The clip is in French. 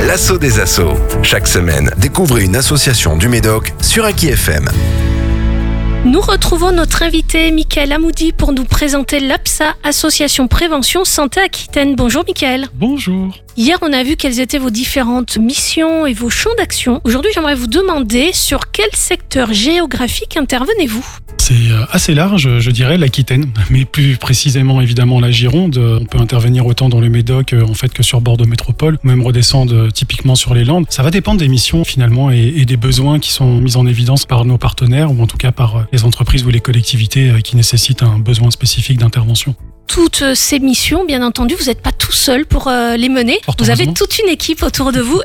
L'assaut des assos. Chaque semaine, découvrez une association du Médoc sur Aki FM. Nous retrouvons notre invité Mickaël Hamoudi pour nous présenter l'APSA, Association Prévention Santé Aquitaine. Bonjour Mickaël. Bonjour. Hier, on a vu quelles étaient vos différentes missions et vos champs d'action. Aujourd'hui, j'aimerais vous demander sur quel secteur géographique intervenez-vous ? C'est assez large, je dirais, l'Aquitaine, mais plus précisément évidemment la Gironde. On peut intervenir autant dans le Médoc en fait que sur Bordeaux Métropole, ou même redescendre typiquement sur les Landes. Ça va dépendre des missions finalement et des besoins qui sont mis en évidence par nos partenaires ou en tout cas par les entreprises ou les collectivités qui nécessitent un besoin spécifique d'intervention. Toutes ces missions, bien entendu, vous n'êtes pas tout seul pour les mener. Vous avez toute une équipe autour de vous.